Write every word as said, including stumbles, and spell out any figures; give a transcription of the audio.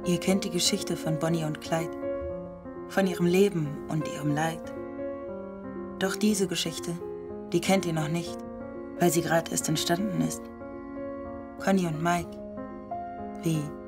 Ihr kennt die Geschichte von Bonnie und Clyde, von ihrem Leben und ihrem Leid. Doch diese Geschichte, die kennt ihr noch nicht, weil sie gerade erst entstanden ist. Conny und Mike, wie